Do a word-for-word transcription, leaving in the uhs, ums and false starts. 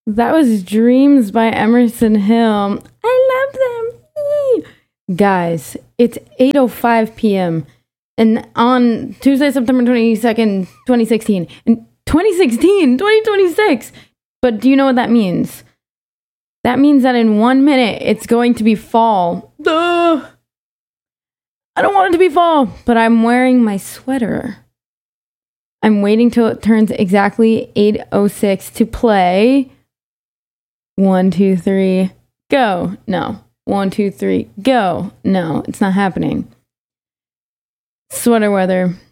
That was Dreams by Emerson Hill. I love them. Eee. Guys, it's eight oh five p.m. and on Tuesday, September twenty-second, twenty sixteen. And twenty sixteen, twenty twenty-six. But do you know what that means? That means that in one minute, it's going to be fall. Duh! I don't want it to be fall, but I'm wearing my sweater. I'm waiting till it turns exactly eight oh six to play. One, two, three, go. No. One, two, three, go. No, it's not happening. Sweater weather.